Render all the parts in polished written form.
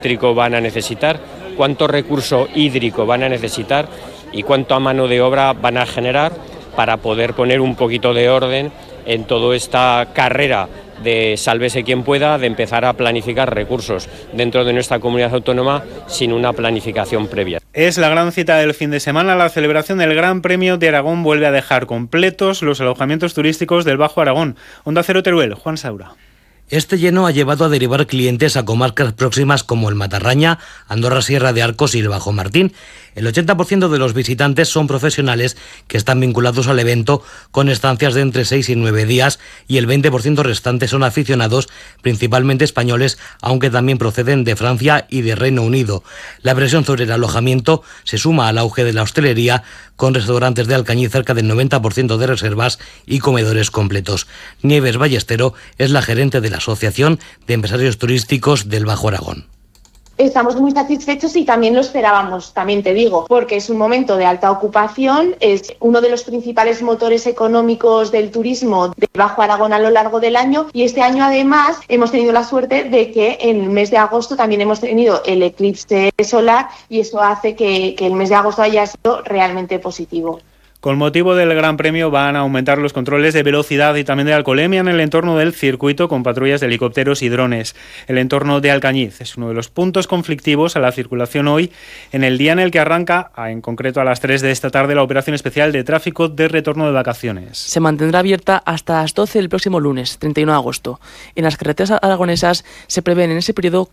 hídrico van a necesitar, cuánto recurso hídrico van a necesitar y cuánta mano de obra van a generar para poder poner un poquito de orden en toda esta carrera de sálvese quien pueda, de empezar a planificar recursos dentro de nuestra comunidad autónoma sin una planificación previa. Es la gran cita del fin de semana. La celebración del Gran Premio de Aragón vuelve a dejar completos los alojamientos turísticos del Bajo Aragón. Onda Cero Teruel, Juan Saura. Este lleno ha llevado a derivar clientes a comarcas próximas como el Matarraña, Andorra Sierra de Arcos y el Bajo Martín. El 80% de los visitantes son profesionales que están vinculados al evento con estancias de entre 6 y 9 días y el 20% restante son aficionados, principalmente españoles, aunque también proceden de Francia y de Reino Unido. La presión sobre el alojamiento se suma al auge de la hostelería, con restaurantes de Alcañiz cerca del 90% de reservas y comedores completos. Nieves Ballestero es la gerente de la Asociación de Empresarios Turísticos del Bajo Aragón. Estamos muy satisfechos y también lo esperábamos, también te digo, porque es un momento de alta ocupación, es uno de los principales motores económicos del turismo del Bajo Aragón a lo largo del año, y este año además hemos tenido la suerte de que en el mes de agosto también hemos tenido el eclipse solar y eso hace que el mes de agosto haya sido realmente positivo. Con motivo del Gran Premio van a aumentar los controles de velocidad y también de alcoholemia en el entorno del circuito con patrullas de helicópteros y drones. El entorno de Alcañiz es uno de los puntos conflictivos a la circulación hoy, en el día en el que arranca, en concreto a las 3 de esta tarde, la operación especial de tráfico de retorno de vacaciones. Se mantendrá abierta hasta las 12 del próximo lunes, 31 de agosto. En las carreteras aragonesas se prevén en ese periodo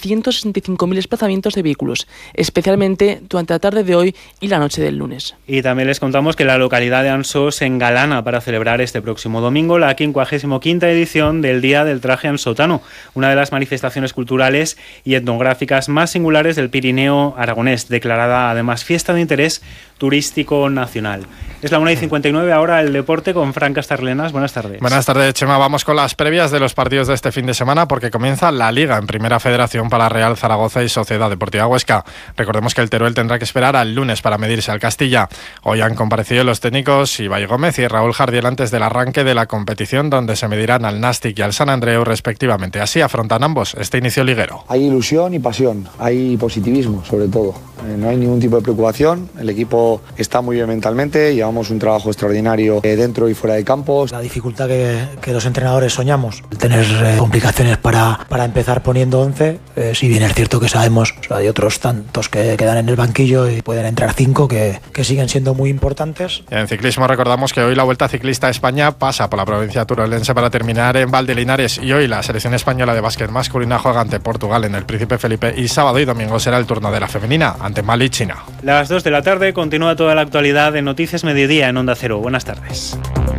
465.000 desplazamientos de vehículos, especialmente durante la tarde de hoy y la noche del lunes. Y también les contamos que la localidad de Ansó se engalana para celebrar este próximo domingo la 55ª edición del Día del Traje Ansotano, una de las manifestaciones culturales y etnográficas más singulares del Pirineo aragonés, declarada además fiesta de interés turístico nacional. Es la 1:59, ahora el deporte con Fran Castarlenas. Buenas tardes. Buenas tardes, Chema. Vamos con las previas de los partidos de este fin de semana porque comienza la Liga en Primera Federación para Real Zaragoza y Sociedad Deportiva Huesca. Recordemos que el Teruel tendrá que esperar al lunes para medirse al Castilla. Hoy han comparecido los técnicos Ibai Gómez y Raúl Jardiel antes del arranque de la competición, donde se medirán al Nàstic y al Sant Andreu respectivamente. Así afrontan ambos este inicio liguero. Hay ilusión y pasión, hay positivismo sobre todo. No hay ningún tipo de preocupación, el equipo está muy bien mentalmente, llevamos un trabajo extraordinario dentro y fuera de campos. La dificultad que los entrenadores soñamos, tener complicaciones para empezar poniendo 11, si bien es cierto que sabemos, hay otros tantos que quedan en el banquillo y pueden entrar 5 que siguen siendo muy importantes. En ciclismo recordamos que hoy la Vuelta Ciclista a España pasa por la provincia turolense para terminar en Valdelinares, y hoy la selección española de básquet masculina juega ante Portugal en el Príncipe Felipe, y sábado y domingo será el turno de la femenina ante Mali y China. Las 2 de la tarde continúa toda la actualidad de Noticias Mediodía en Onda Cero. Buenas tardes.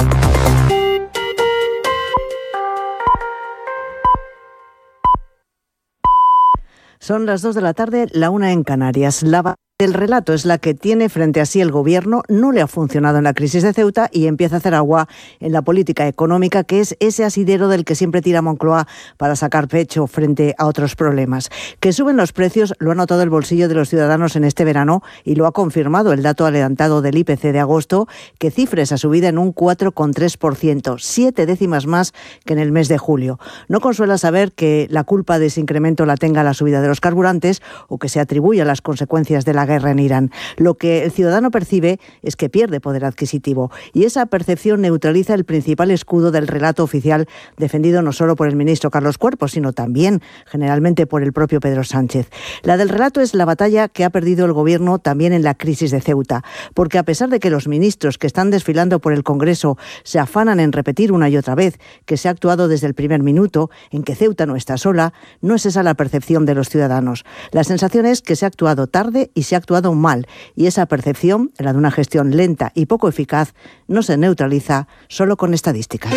Son las 2 de la tarde, la 1 en Canarias. El relato es la que tiene frente a sí el Gobierno, no le ha funcionado en la crisis de Ceuta y empieza a hacer agua en la política económica, que es ese asidero del que siempre tira Moncloa para sacar pecho frente a otros problemas. Que suben los precios lo ha notado el bolsillo de los ciudadanos en este verano y lo ha confirmado el dato adelantado del IPC de agosto, que cifra esa subida en un 4,3%, 7 décimas más que en el mes de julio. No consuela saber que la culpa de ese incremento la tenga la subida de los carburantes o que se atribuye a las consecuencias de la guerra en Irán. Lo que el ciudadano percibe es que pierde poder adquisitivo, y esa percepción neutraliza el principal escudo del relato oficial, defendido no solo por el ministro Carlos Cuerpo, sino también generalmente por el propio Pedro Sánchez. La del relato es la batalla que ha perdido el Gobierno también en la crisis de Ceuta, porque a pesar de que los ministros que están desfilando por el Congreso se afanan en repetir una y otra vez que se ha actuado desde el primer minuto, en que Ceuta no está sola, no es esa la percepción de los ciudadanos. La sensación es que se ha actuado tarde y se ha actuado mal, y esa percepción, la de una gestión lenta y poco eficaz, no se neutraliza solo con estadísticas.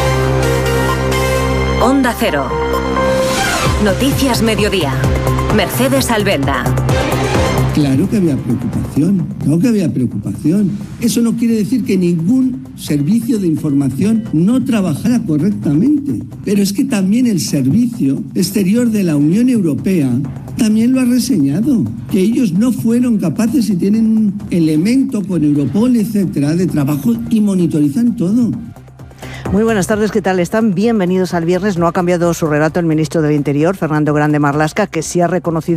Onda Cero. Noticias Mediodía. Mercedes Alvenda. Claro que había preocupación, Eso no quiere decir que ningún servicio de información no trabajara correctamente. Pero es que también el Servicio Exterior de la Unión Europea también lo ha reseñado, que ellos no fueron capaces y tienen un elemento con Europol, etcétera, de trabajo y monitorizan todo. Muy buenas tardes, ¿qué tal están? Bienvenidos al viernes. No ha cambiado su relato el ministro del Interior, Fernando Grande Marlaska, que sí ha reconocido